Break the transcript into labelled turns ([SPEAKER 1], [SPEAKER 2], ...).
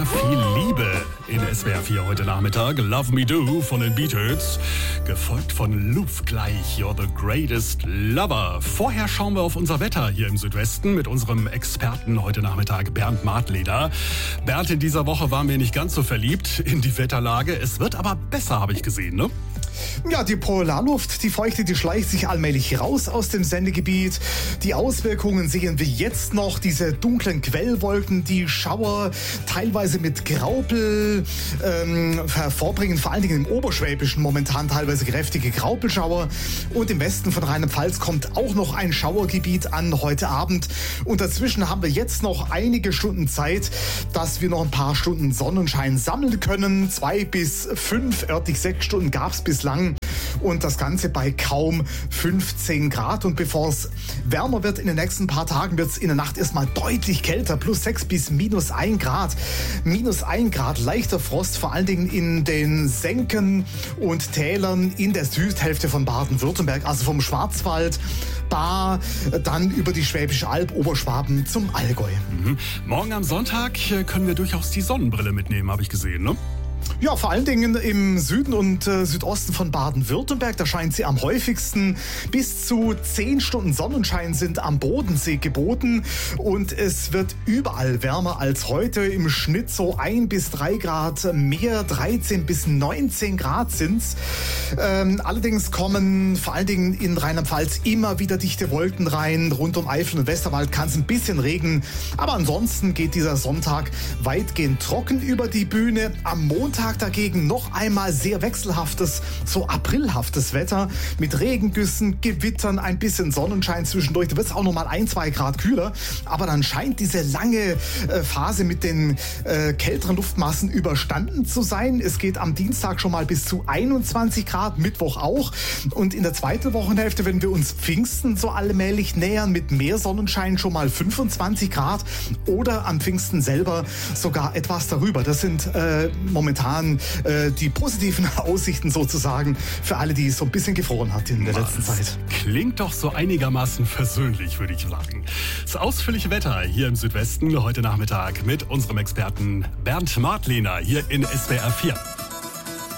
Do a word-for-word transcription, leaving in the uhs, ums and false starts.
[SPEAKER 1] viel Liebe in S W R vier heute Nachmittag. Love Me Do von den Beatles, gefolgt von Louvre gleich You're the Greatest Lover. Vorher schauen wir auf unser Wetter hier im Südwesten mit unserem Experten heute Nachmittag, Bernd Martleder. Bernd, in dieser Woche waren wir nicht ganz so verliebt in die Wetterlage. Es wird aber besser, habe ich gesehen, ne?
[SPEAKER 2] Ja, die Polarluft, die Feuchte, die schleicht sich allmählich raus aus dem Sendegebiet. Die Auswirkungen sehen wir jetzt noch. Diese dunklen Quellwolken, die Schauer teilweise mit Graupel ähm, hervorbringen. Vor allen Dingen im Oberschwäbischen momentan teilweise kräftige Graupelschauer. Und im Westen von Rheinland-Pfalz kommt auch noch ein Schauergebiet an heute Abend. Und dazwischen haben wir jetzt noch einige Stunden Zeit, dass wir noch ein paar Stunden Sonnenschein sammeln können. Zwei bis fünf, örtlich sechs Stunden gab es bislang. Und das Ganze bei kaum fünfzehn Grad. Und bevor es wärmer wird in den nächsten paar Tagen, wird es in der Nacht erstmal deutlich kälter. Plus sechs bis minus ein Grad. Minus ein Grad, leichter Frost, vor allen Dingen in den Senken und Tälern in der Südhälfte von Baden-Württemberg. Also vom Schwarzwald, Baar, dann über die Schwäbische Alb, Oberschwaben zum Allgäu.
[SPEAKER 1] Mhm. Morgen am Sonntag können wir durchaus die Sonnenbrille mitnehmen, habe ich gesehen, ne?
[SPEAKER 2] Ja, vor allen Dingen im Süden und äh, Südosten von Baden-Württemberg. Da scheint sie am häufigsten. Bis zu zehn Stunden Sonnenschein sind am Bodensee geboten. Und es wird überall wärmer als heute. Im Schnitt so ein bis drei Grad mehr. dreizehn bis neunzehn Grad sind's. Ähm, allerdings kommen vor allen Dingen in Rheinland-Pfalz immer wieder dichte Wolken rein. Rund um Eifel und Westerwald kann es ein bisschen regnen. Aber ansonsten geht dieser Sonntag weitgehend trocken über die Bühne. Am Montag dagegen noch einmal sehr wechselhaftes, so aprilhaftes Wetter mit Regengüssen, Gewittern, ein bisschen Sonnenschein zwischendurch. Da wird es auch noch mal ein, zwei Grad kühler. Aber dann scheint diese lange äh, Phase mit den äh, kälteren Luftmassen überstanden zu sein. Es geht am Dienstag schon mal bis zu einundzwanzig Grad, Mittwoch auch. Und in der zweiten Wochenhälfte, wenn wir uns Pfingsten so allmählich nähern, mit mehr Sonnenschein schon mal fünfundzwanzig Grad oder am Pfingsten selber sogar etwas darüber. Das sind äh, momentan äh, die positiven Aussichten sozusagen für alle, die es so ein bisschen gefroren hat in der
[SPEAKER 1] Was?
[SPEAKER 2] letzten Zeit.
[SPEAKER 1] Klingt doch so einigermaßen versöhnlich, würde ich sagen. Das ausführliche Wetter hier im Südwesten heute Nachmittag mit unserem Experten Bernd Martleder hier in S W R vier.